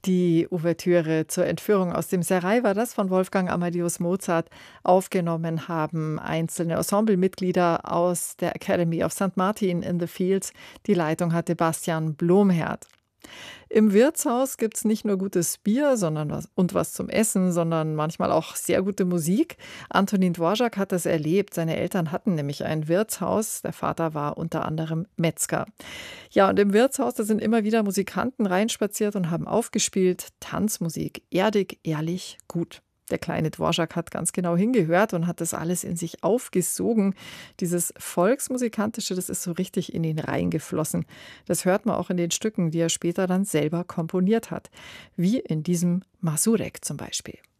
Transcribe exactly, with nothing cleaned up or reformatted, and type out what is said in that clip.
Die Ouvertüre zur Entführung aus dem Serail war das von Wolfgang Amadeus Mozart. Aufgenommen haben einzelne Ensemblemitglieder aus der Academy of Sankt Martin in the Fields. Die Leitung hatte Bastian Blomherd. Im Wirtshaus gibt's nicht nur gutes Bier sondern was, und was zum Essen, sondern manchmal auch sehr gute Musik. Antonin Dvorak hat das erlebt. Seine Eltern hatten nämlich ein Wirtshaus. Der Vater war unter anderem Metzger. Ja, und im Wirtshaus, da sind immer wieder Musikanten reinspaziert und haben aufgespielt. Tanzmusik, erdig, ehrlich, gut. Der kleine Dvorak hat ganz genau hingehört und hat das alles in sich aufgesogen. Dieses Volksmusikantische, das ist so richtig in ihn reingeflossen. Das hört man auch in den Stücken, die er später dann selber komponiert hat. Wie in diesem Mazurek zum Beispiel.